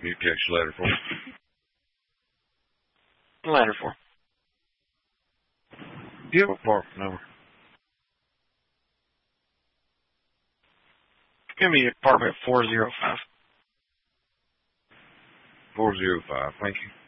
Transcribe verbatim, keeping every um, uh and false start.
You text your letter for me. Letter for. Do you have a park number? Give me apartment four zero five. Four zero five. Thank you.